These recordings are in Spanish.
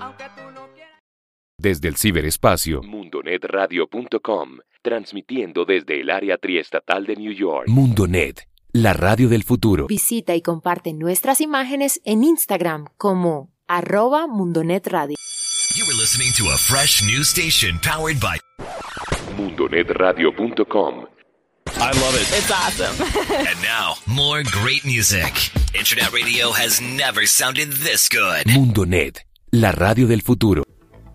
Desde el ciberespacio, mundonetradio.com, transmitiendo desde el área triestatal de New York. Mundonet, la radio del futuro. Visita y comparte nuestras imágenes en Instagram como @mundonetradio. You were listening to a fresh new station powered by mundonetradio.com. I love it. It's awesome. And now, more great music. Internet radio has never sounded this good. Mundonet, la radio del futuro.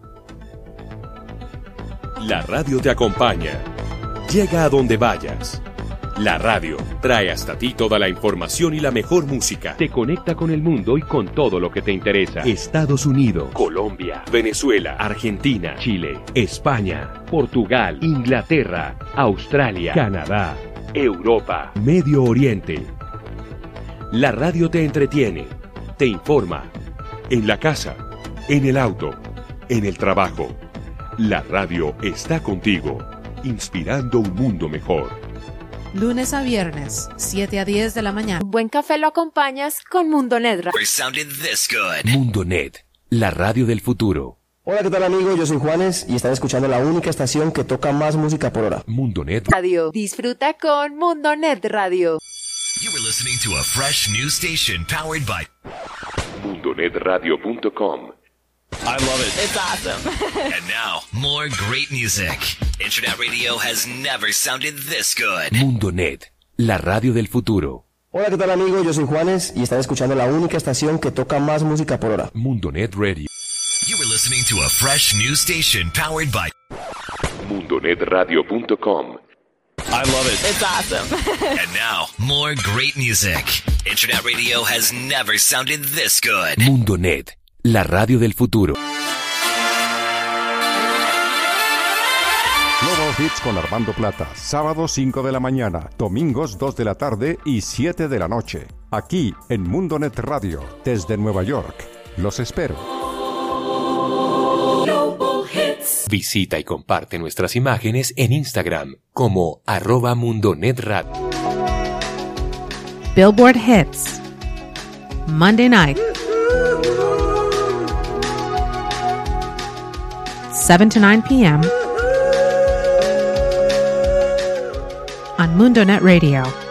La radio te acompaña. Llega a donde vayas. La radio trae hasta ti toda la información y la mejor música. Te conecta con el mundo y con todo lo que te interesa. Estados Unidos, Colombia, Venezuela, Argentina, Chile, España, Portugal, Inglaterra, Australia, Canadá, Europa, Medio Oriente. La radio te entretiene, te informa. En la casa, en el auto, en el trabajo. La radio está contigo, inspirando un mundo mejor. Lunes a viernes, 7 a 10 de la mañana. Un buen café lo acompañas con Mundonet. Never sounded this good. Mundonet, la radio del futuro. Hola, ¿qué tal amigos? Yo soy Juanes y están escuchando la única estación que toca más música por hora. Mundonet Radio. Disfruta con Mundonet Radio. You were listening to a fresh new station powered by mundonetradio.com. I love it. It's awesome. And now, more great music. Internet radio has never sounded this good. Mundonet, la radio del futuro. Hola, ¿qué tal amigos? Yo soy Juanes y están escuchando la única estación que toca más música por hora. Mundonet Radio. You were listening to a fresh new station powered by mundonetradio.com. I love it. It's awesome. And now, more great music. Internet radio has never sounded this good. Mundonet, la radio del futuro. Global Hits con Armando Plata, sábados 5 de la mañana, domingos 2 de la tarde y 7 de la noche. Aquí en Mundonet Radio, desde Nueva York. Los espero. Visita y comparte nuestras imágenes en Instagram como @mundonetradio. Billboard Hits. Monday night. 7 to 9 p.m. on Mundonet Radio.